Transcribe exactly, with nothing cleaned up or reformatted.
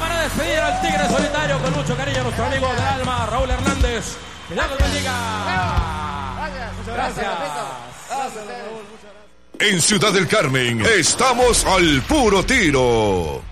para despedir al tigre solitario con mucho cariño, nuestro amigo del alma, Raúl Hernández. Que Dios los bendiga. Gracias. En Ciudad del Carmen estamos al puro tiro.